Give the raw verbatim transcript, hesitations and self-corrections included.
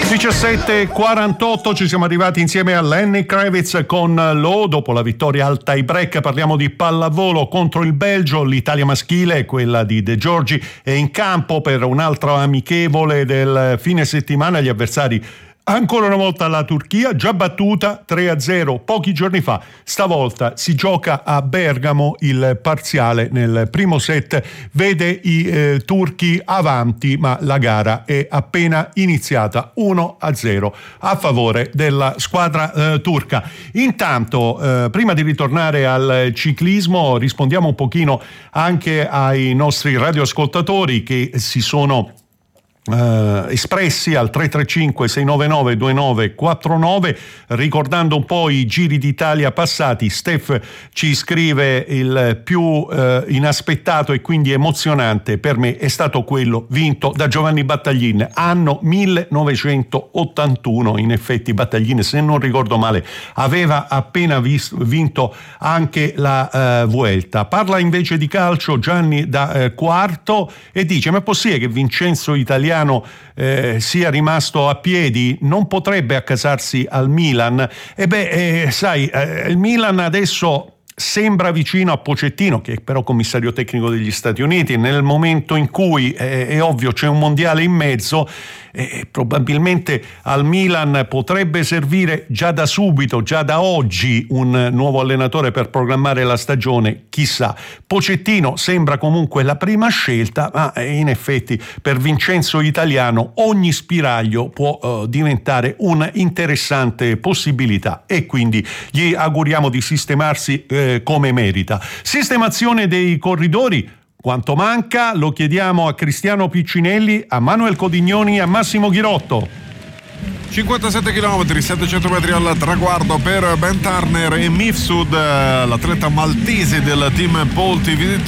diciassette e quarantotto, ci siamo arrivati insieme a Lenny Kravitz con Low. Dopo la vittoria al tie break parliamo di pallavolo contro il Belgio. L'Italia maschile, quella di De Giorgi, è in campo per un altro amichevole del fine settimana. Gli avversari ancora una volta la Turchia, già battuta tre a zero pochi giorni fa. Stavolta si gioca a Bergamo. Il parziale nel primo set vede i eh, turchi avanti, ma la gara è appena iniziata, uno a zero a favore della squadra eh, turca. Intanto, eh, prima di ritornare al ciclismo, rispondiamo un pochino anche ai nostri radioascoltatori che si sono Uh, espressi al tre tre cinque sei nove nove due nove quattro nove, ricordando un po' i giri d'Italia passati. Steph ci scrive: il più uh, inaspettato e quindi emozionante per me è stato quello vinto da Giovanni Battaglin, anno millenovecentottantuno. In effetti Battaglin, se non ricordo male, aveva appena visto, vinto anche la uh, Vuelta. Parla invece di calcio Gianni da uh, Quarto e dice: ma è possibile che Vincenzo Italiano Eh, sia rimasto a piedi? Non potrebbe accasarsi al Milan? E beh, eh, sai, eh, il Milan adesso sembra vicino a Pochettino, che è però commissario tecnico degli Stati Uniti. Nel momento in cui eh, è ovvio c'è un mondiale in mezzo, eh, probabilmente al Milan potrebbe servire già da subito, già da oggi, un nuovo allenatore per programmare la stagione. Chissà. Pochettino sembra comunque la prima scelta, ma in effetti per Vincenzo Italiano ogni spiraglio può eh, diventare un'interessante possibilità, e quindi gli auguriamo di sistemarsi eh, come merita. Sistemazione dei corridori. Quanto manca? Lo chiediamo a Cristiano Piccinelli, a Manuel Codignoni e a Massimo Ghirotto. cinquantasette chilometri, settecento metri al traguardo per Ben Turner e Mifsud, l'atleta maltese del team Polti.